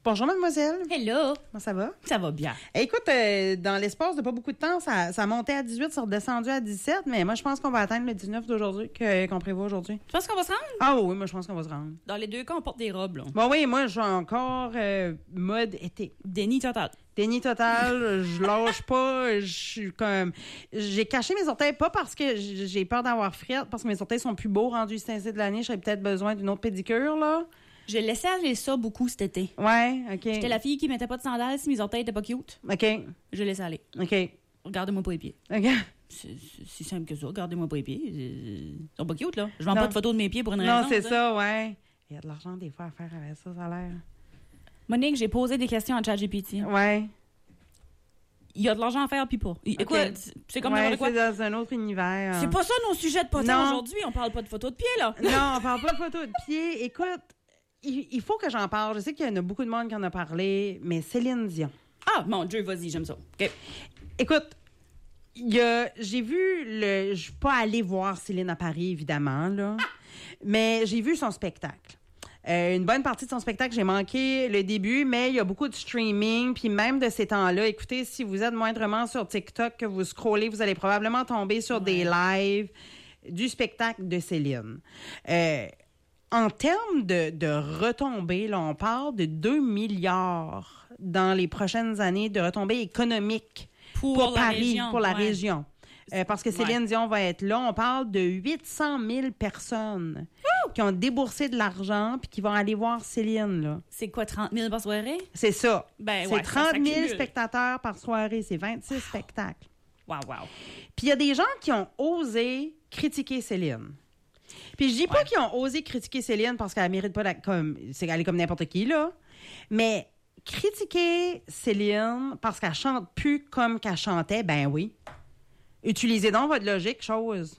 Bonjour, mademoiselle. Hello. Comment ça va? Ça va bien. Écoute, dans l'espace de pas beaucoup de temps, ça montait à 18, ça redescendu à 17, mais moi, je pense qu'on va atteindre le 19 d'aujourd'hui, qu'on prévoit aujourd'hui. Tu penses qu'on va se rendre? Ah oui, moi, je pense qu'on va se rendre. Dans les deux cas, on porte des robes, là. Bon, oui, moi, je suis encore mode été. Déni total. Déni total, je lâche pas, je suis comme... J'ai caché mes orteils, pas parce que j'ai peur d'avoir frette, parce que mes orteils sont plus beaux rendus ici de l'année, j'aurais peut-être besoin d'une autre pédicure, là. J'ai laissé aller ça beaucoup cet été. Ouais, OK. J'étais la fille qui mettait pas de sandales si mes orteils étaient pas cute. OK. Je laissais aller. OK. Regardez-moi pas les pieds. OK. C'est si simple que ça. Regardez-moi pas les pieds. Ils sont pas cute, là. Je vends pas de photos de mes pieds pour une raison. Non, c'est ça, ouais. Il y a de l'argent des fois à faire avec ça, ça a l'air. Monique, j'ai posé des questions à ChatGPT. Ouais. Il y a de l'argent à faire, puis pas. Écoute, c'est comme n'importe quoi. C'est dans un autre univers. C'est pas ça nos sujets de potin aujourd'hui. On parle pas de photos de pieds, là. Non, on parle pas de photos de pieds. Écoute, il faut que j'en parle. Je sais qu'il y en a beaucoup de monde qui en a parlé, mais Céline Dion. Ah, mon Dieu, vas-y, j'aime ça. OK. Écoute, j'ai vu je suis pas allée voir Céline à Paris, évidemment, là, mais j'ai vu son spectacle. Une bonne partie de son spectacle, j'ai manqué le début, mais il y a beaucoup de streaming, puis même de ces temps-là, écoutez, si vous êtes moindrement sur TikTok, que vous scrollez, vous allez probablement tomber sur des lives du spectacle de Céline. En termes de retombées, là, on parle de 2 milliards dans les prochaines années de retombées économiques pour Paris, pour la région. Parce que Céline Dion va être là. On parle de 800 000 personnes qui ont déboursé de l'argent puis qui vont aller voir Céline, là. C'est quoi, 30 000 par soirée? C'est ça. C'est 30 000 spectateurs par soirée. C'est 26 spectacles. Wow. Puis il y a des gens qui ont osé critiquer Céline. Puis je dis pas qu'ils ont osé critiquer Céline parce qu'elle mérite pas elle est comme n'importe qui, là. Mais critiquer Céline parce qu'elle chante plus comme qu'elle chantait, ben oui. Utilisez donc votre logique, chose.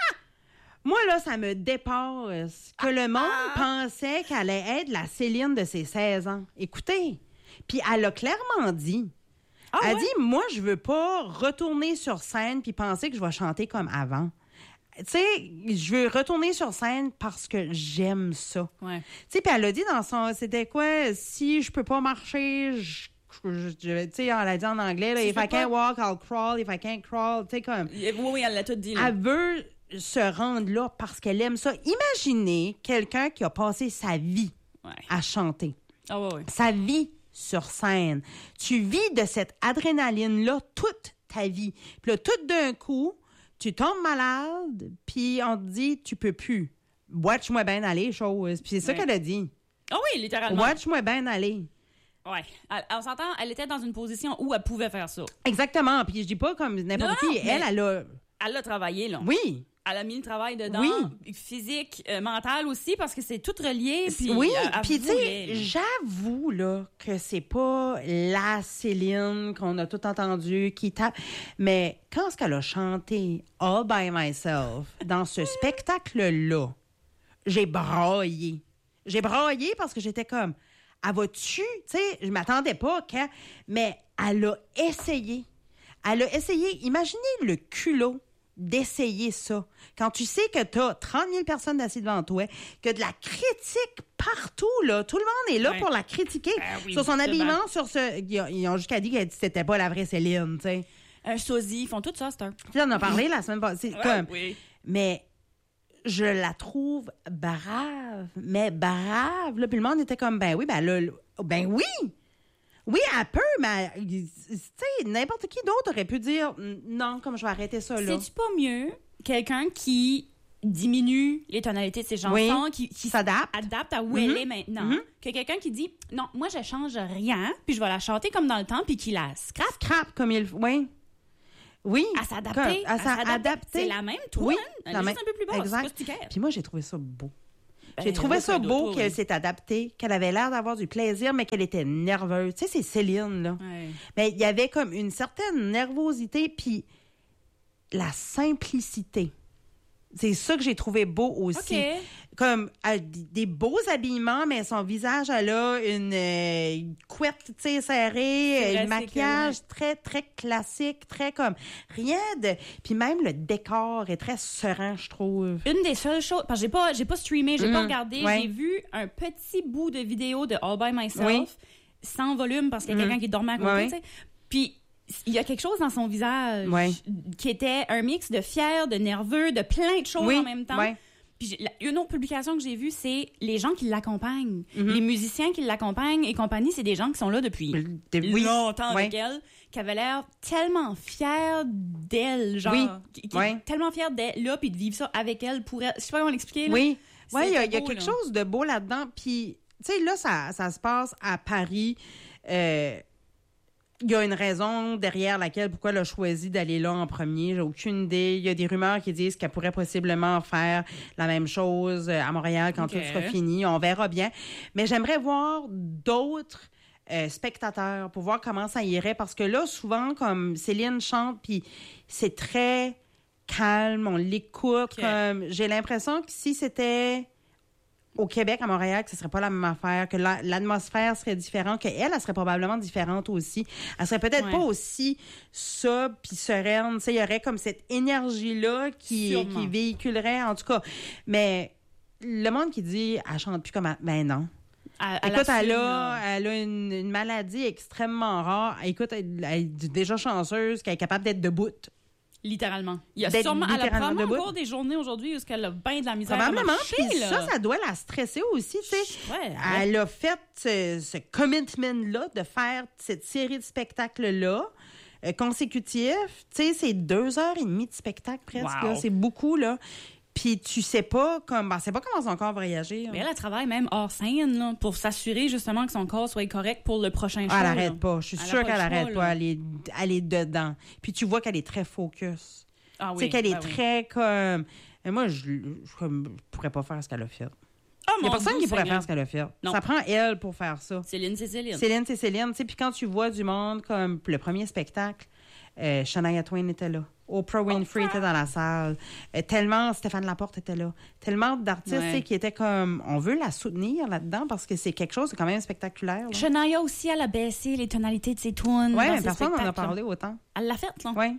Moi, là, ça me dépasse que le monde pensait qu'elle allait être la Céline de ses 16 ans. Écoutez, puis elle a clairement dit. Elle dit, moi, je veux pas retourner sur scène puis penser que je vais chanter comme avant. Tu sais, je veux retourner sur scène parce que j'aime ça. Ouais. Tu sais, puis elle a dit dans son... C'était quoi? Si je peux pas marcher, tu sais, elle a dit en anglais, là, if I can't walk, I'll crawl. If I can't crawl, tu sais, comme... Oui, elle l'a tout dit, là. Elle veut se rendre là parce qu'elle aime ça. Imaginez quelqu'un qui a passé sa vie à chanter. Ah ouais. Sa vie sur scène. Tu vis de cette adrénaline-là toute ta vie. Puis là, tout d'un coup... Tu tombes malade, puis on te dit, tu peux plus. Watch-moi bien aller, chose. Puis c'est ça qu'elle a dit. Ah oui, littéralement. Watch-moi bien aller. Ouais. On s'entend, elle était dans une position où elle pouvait faire ça. Exactement. Puis je dis pas comme n'importe qui. Elle a... Elle a travaillé, là. Oui. Elle a mis le travail dedans. Oui. Physique, mental aussi, parce que c'est tout relié. Puis oui, puis tu sais, j'avoue, là, que c'est pas la Céline qu'on a tout entendu qui tape. Mais quand ce qu'elle a chanté All by Myself dans ce spectacle-là, j'ai braillé. J'ai braillé parce que j'étais comme, elle va-tu? Tu sais, je m'attendais pas mais elle a essayé. Elle a essayé. Imaginez le culot d'essayer ça. Quand tu sais que tu as 30 000 personnes assises devant toi, que de la critique partout, là, tout le monde est là pour la critiquer. Sur son habillement, sur ce... Ils ont jusqu'à dit que c'était pas la vraie Céline, tu sais. Un sosie, ils font tout ça, c'est un... Tu sais, on en a parlé la semaine passée. Mais je la trouve brave. Mais brave, là. Puis le monde était comme, ben oui, ben là, ben oui! Oui, elle peut, mais tu sais, n'importe qui d'autre aurait pu dire non, comme je vais arrêter ça là. C'est-tu pas mieux quelqu'un qui diminue les tonalités de ses chansons, qui adapte à où elle est maintenant, que quelqu'un qui dit non, moi je change rien, puis je vais la chanter comme dans le temps, puis qui la scrape comme il faut. Oui. À s'adapter. C'est la même toune, elle est juste un peu plus basse. Exact. Puis moi, j'ai trouvé ça beau. J'ai trouvé ça beau qu'elle s'est adaptée, qu'elle avait l'air d'avoir du plaisir, mais qu'elle était nerveuse. Tu sais, c'est Céline, là. Ouais. Mais il y avait comme une certaine nervosité, puis la simplicité. C'est ça que j'ai trouvé beau aussi. Okay. Comme des beaux habillements, mais son visage, elle a une couette, tu sais, serrée, un maquillage très, très classique, très comme rien de... Puis même le décor est très serein, je trouve. Une des seules choses... Parce que j'ai pas streamé, j'ai pas regardé. Ouais. J'ai vu un petit bout de vidéo de All By Myself. sans volume parce qu'il y a quelqu'un qui dormait à côté, tu sais. Puis il y a quelque chose dans son visage qui était un mix de fier, de nerveux, de plein de choses en même temps. Puis une autre publication que j'ai vue, c'est les gens qui l'accompagnent. Les musiciens qui l'accompagnent et compagnie, c'est des gens qui sont là depuis longtemps avec elle, qui avaient l'air tellement fiers d'elle, genre, tellement fiers d'elle là, puis de vivre ça avec elle, pour elle. Je sais pas comment l'expliquer. Là. Il y a quelque chose de beau là-dedans. Puis, tu sais, là, ça se passe à Paris. Il y a une raison derrière laquelle, pourquoi elle a choisi d'aller là en premier. J'ai aucune idée. Il y a des rumeurs qui disent qu'elle pourrait possiblement faire la même chose à Montréal quand tout sera fini. On verra bien. Mais j'aimerais voir d'autres spectateurs pour voir comment ça irait. Parce que là, souvent, comme Céline chante, puis c'est très calme, on l'écoute. Comme, j'ai l'impression que si c'était au Québec, à Montréal, que ce serait pas la même affaire, que l'atmosphère serait différente, qu'elle, elle serait probablement différente aussi. Elle serait peut-être pas aussi ça, puis sereine. Tu sais, il y aurait comme cette énergie-là qui véhiculerait, en tout cas. Mais le monde qui dit, elle chante plus comme... Ben non. Écoute, elle a une maladie extrêmement rare. Écoute, elle est déjà chanceuse qu'elle est capable d'être debout. Littéralement. Il y a sûrement, elle a probablement encore des journées aujourd'hui où elle a bien de la misère probablement, à marcher. Puis ça doit la stresser aussi, tu sais. Elle a fait ce commitment-là de faire cette série de spectacles-là consécutifs. Tu sais, c'est 2h30 de spectacle presque. Là. C'est beaucoup, là. Puis tu sais pas comment son corps va réagir. Mais elle travaille même hors scène là, pour s'assurer justement que son corps soit correct pour le prochain show. Elle n'arrête pas. Je suis sûre qu'elle n'arrête pas. Elle est dedans. Puis tu vois qu'elle est très focus. Ah oui. Tu sais qu'elle est très comme... Moi, je pourrais pas faire ce qu'elle a fait. Il n'y a personne qui pourrait faire ce qu'elle a fait. Non. Ça prend elle pour faire ça. Céline, c'est Céline. Céline, c'est Céline. Puis quand tu vois du monde comme le premier spectacle, Shania Twain était là. Oprah Winfrey était dans la salle. Tellement Stéphane Laporte était là. Tellement d'artistes qui étaient comme... On veut la soutenir là-dedans parce que c'est quelque chose de quand même spectaculaire. Là. Shania aussi, elle a baissé les tonalités de ses tunes. Oui, mais personne n'en a parlé autant. Elle l'a faite, là. Oui.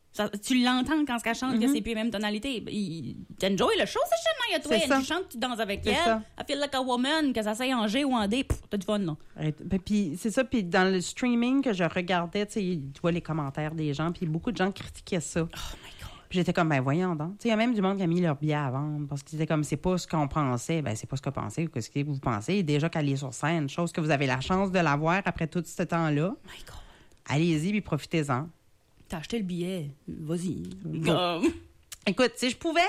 Tu l'entends quand elle chante que c'est plus les mêmes tonalités. T'enjoy le show, c'est Shania Twain. Tu chantes, tu danses avec elle. I feel like a woman, que ça soit en G ou en D. T'as du fun, là. Puis c'est ça. Puis dans le streaming que je regardais, tu vois les commentaires des gens, puis beaucoup de gens critiquaient ça. Oh my God. Puis j'étais comme, ben voyons donc. Il y a même du monde qui a mis leur billet à vendre parce qu'ils étaient comme, c'est pas ce qu'on pensait. Ben c'est pas ce que pensez ou ce que vous pensez. Déjà qu'elle est sur scène, chose que vous avez la chance de la voir après tout ce temps-là. Oh my God. Allez-y, puis profitez-en. T'as acheté le billet. Vas-y. Écoute, si je pouvais...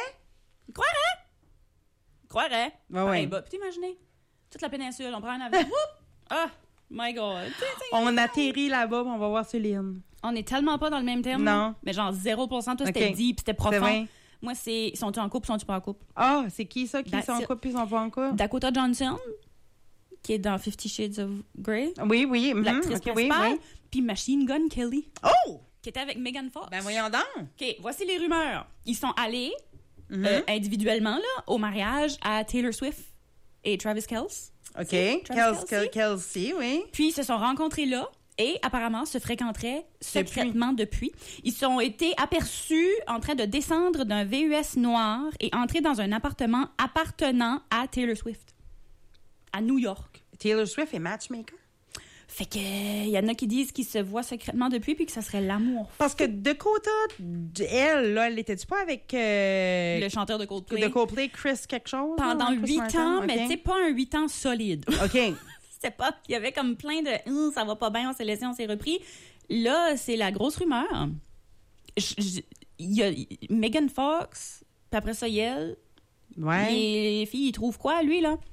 Croirais. Ouais. Puis t'imaginer, toute la péninsule, on prend un avion. Oh my God. On atterrit là-bas, on va voir Céline. On est tellement pas dans le même terme. Non. Mais genre 0%, tout c'était dit, puis c'était profond. Moi, c'est sont-ils en couple, sont-ils pas en couple? Ah, c'est qui ça? Qui sont en couple, puis ils sont pas en couple? Dakota Johnson, qui est dans 50 Shades of Grey. Oui. L'actrice principale. Puis Machine Gun Kelly. Oh! Qui était avec Megan Fox. Ben voyons donc. OK, voici les rumeurs. Ils sont allés individuellement là, au mariage à Taylor Swift et Travis Kelce. OK, Kelsey, oui. Puis ils se sont rencontrés là et apparemment se fréquenteraient secrètement depuis. Ils ont été aperçus en train de descendre d'un VUS noir et entrer dans un appartement appartenant à Taylor Swift. À New York. Taylor Swift est matchmaker? Fait que il y en a qui disent qu'ils se voient secrètement depuis puis que ça serait l'amour. Parce que Dakota, elle était-tu pas avec... le chanteur de Coldplay. De Coldplay, Chris quelque chose? Pendant 8 ans, mais tu sais, pas un 8 ans solide. OK. C'était pas... Il y avait comme plein de... ça va pas bien, on s'est laissé, on s'est repris. Là, c'est la grosse rumeur. Il y a Megan Fox, puis après ça, elle. Ouais. Les filles, ils trouvent quoi, lui, là?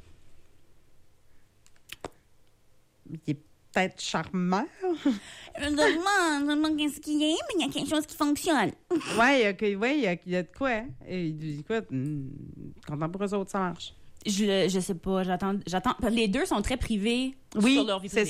Il est peut-être charmant. Je me demande qu'est-ce qu'il y a, mais il y a quelque chose qui fonctionne. Oui, il y a de quoi. Hein? Écoute, content pour eux autres, ça marche. Je sais pas, j'attends. Les deux sont très privés sur leur vie privée.